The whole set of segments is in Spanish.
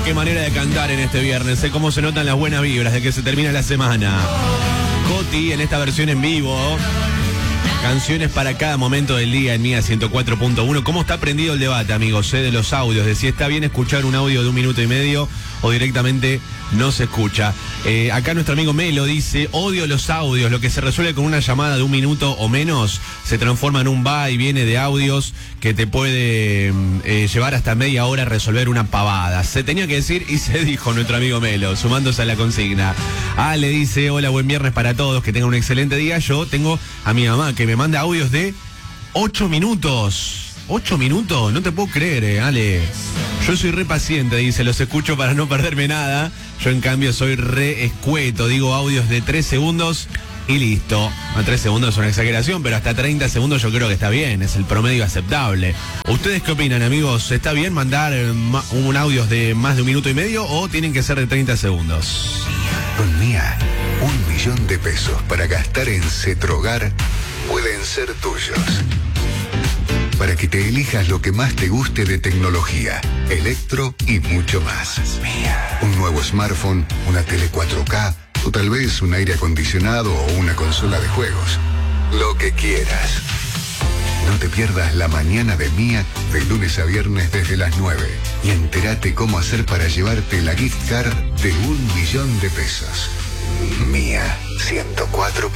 qué manera de cantar en este viernes, cómo se notan las buenas vibras de que se termina la semana. Coti en esta versión en vivo. Canciones para cada momento del día en Mía 104.1. ¿Cómo está prendido el debate, amigos? De los audios, de si está bien escuchar un audio de 1 minuto y medio o directamente no se escucha. Acá nuestro amigo Melo dice: odio los audios, lo que se resuelve con una llamada de 1 minuto o menos se transforma en un va y viene de audios que te puede llevar hasta media hora a resolver una pavada. Se tenía que decir y se dijo nuestro amigo Melo, sumándose a la consigna. Le dice: hola, buen viernes para todos, que tengan un excelente día. Yo tengo a mi mamá que me manda audios de 8 minutos. 8 minutos, no te puedo creer, Ale. Yo soy re paciente, dice, los escucho para no perderme nada. Yo en cambio soy re escueto, digo audios de 3 segundos y listo. A 3 segundos es una exageración, pero hasta 30 segundos yo creo que está bien, es el promedio aceptable. ¿Ustedes qué opinan, amigos? ¿Está bien mandar un audio de más de 1 minuto y medio o tienen que ser de 30 segundos? Con Mía, 1 millón de pesos para gastar en Cetrogar pueden ser tuyos. Para que te elijas lo que más te guste de tecnología, electro y mucho más. Un nuevo smartphone, una tele 4K o tal vez un aire acondicionado o una consola de juegos. Lo que quieras. No te pierdas la mañana de Mía de lunes a viernes desde las 9 y entérate cómo hacer para llevarte la gift card de 1 millón de pesos. Mía 104.1.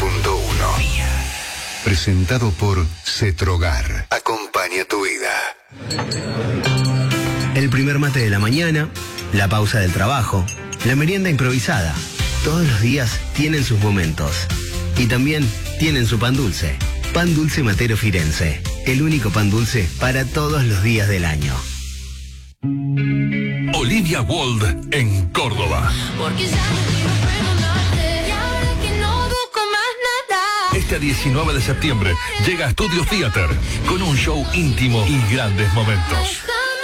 Presentado por Cetrogar. Acompaña tu vida. El primer mate de la mañana, la pausa del trabajo, la merienda improvisada. Todos los días tienen sus momentos. Y también tienen su pan dulce. Pan Dulce Matero Firenze. El único pan dulce para todos los días del año. Olivia Wilde en Córdoba. Porque ya no quiero perdonarte y ahora que no busco más nada. Este 19 de septiembre llega a Studio Theater con un show íntimo y grandes momentos.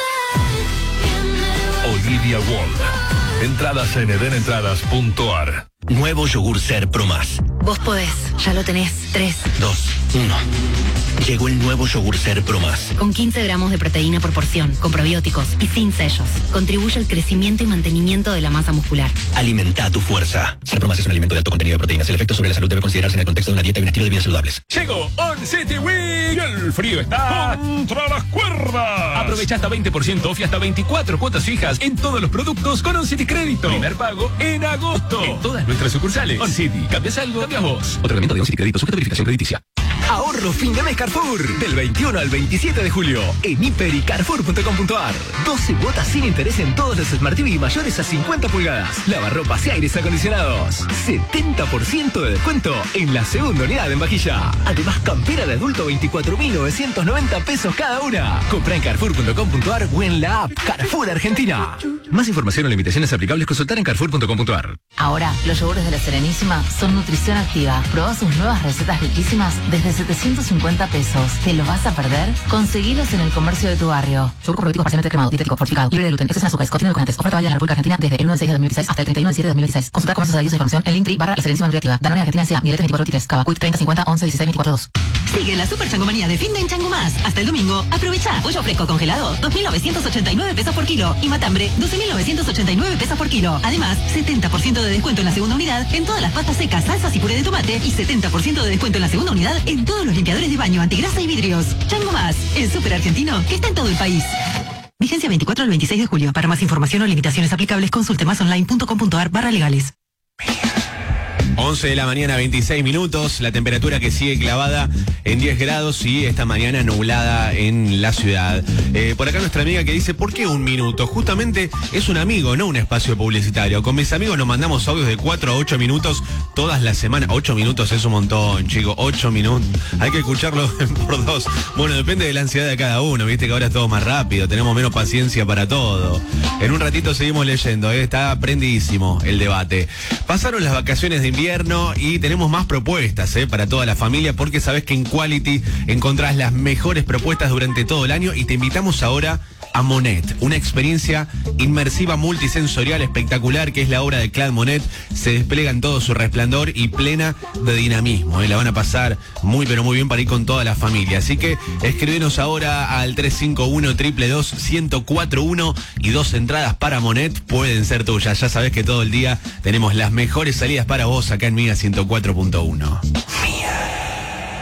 Olivia Wilde. Entradas en edenentradas.ar. Nuevo yogur Ser Pro Más. Vos podés, ya lo tenés. 3, 2, 1. Llegó el nuevo yogur Ser Pro Más. Con 15 gramos de proteína por porción, con probióticos y sin sellos. Contribuye al crecimiento y mantenimiento de la masa muscular. Alimenta tu fuerza. Ser Pro Más es un alimento de alto contenido de proteínas. El efecto sobre la salud debe considerarse en el contexto de una dieta y un estilo de vida saludables. Llegó On City Week y el frío está contra las cuerdas. Aprovecha hasta 20% off y hasta 24 cuotas fijas en todos los productos con On City Crédito. Primer pago en agosto. En todas nuestras sucursales. On City. ¿Cambias algo? Cambias vos. Otorgamiento de On City Crédito sujeto a verificación crediticia. Ahorro fin de mes Carrefour. Del 21 al 27 de julio. En hiper y carrefour.com.ar. 12 cuotas sin interés en todos los Smart TV mayores a 50 pulgadas. Lavarropas y aires acondicionados. 70% de descuento en la segunda unidad en vajilla. Además, campera de adulto 24.990 pesos cada una. Compra en carrefour.com.ar o en la app Carrefour Argentina. Más información o limitaciones aplicables consultar en carrefour.com.ar. Ahora, los yogures de la Serenísima son nutrición activa. Probá sus nuevas recetas riquísimas desde 750 pesos. ¿Te los vas a perder? Conseguilos en el comercio de tu barrio. Yogur probiótico parcialmente cremado, dietético, fortificado, libre de gluten, exceso en azúcares, contiene edulcorantes. Oferta válida en la República Argentina desde el 1 de 6 de 2016 hasta el 31 de 7 de 2016. Consulta comercios de información en Linktree /La Serenísima Nutriactiva. Danone Argentina S.A. Miletes 2423. Cava Quick 3050 11 16 24 2. Sigue la super changomanía de fin de en Chango Más. Hasta el domingo, aprovecha. Pollo fresco congelado, 2.989 pesos por kilo. Y matambre, 12.989 pesos por kilo. Además, 70% de descuento en la segunda unidad en todas las pastas secas, salsas y puré de tomate. Y 70% de descuento en la segunda unidad en todos los limpiadores de baño, antigrasa y vidrios. Chango Más, el súper argentino que está en todo el país. Vigencia 24 al 26 de julio. Para más información o limitaciones aplicables, consulte másonline.com.ar/legales. 11 de la mañana, 26 minutos, la temperatura que sigue clavada en 10 grados y esta mañana nublada en la ciudad. Por acá nuestra amiga que dice: ¿por qué 1 minuto? Justamente es un amigo, no un espacio publicitario. Con mis amigos nos mandamos audios de 4 a 8 minutos todas las semanas. 8 minutos es un montón, chicos, 8 minutos. Hay que escucharlo por 2. Bueno, depende de la ansiedad de cada uno, viste que ahora es todo más rápido, tenemos menos paciencia para todo. En un ratito seguimos leyendo, está prendidísimo el debate. Pasaron las vacaciones de invierno y tenemos más propuestas para toda la familia, porque sabes que en Quality encontrás las mejores propuestas durante todo el año y te invitamos ahora a Monet, una experiencia inmersiva multisensorial espectacular que es la obra de Claude Monet. Se despliega en todo su resplandor y plena de dinamismo. La van a pasar muy pero muy bien para ir con toda la familia. Así que escríbenos ahora al 351-222-1041 y 2 entradas para Monet pueden ser tuyas. Ya sabés que todo el día tenemos las mejores salidas para vos acá en Mega 104.1.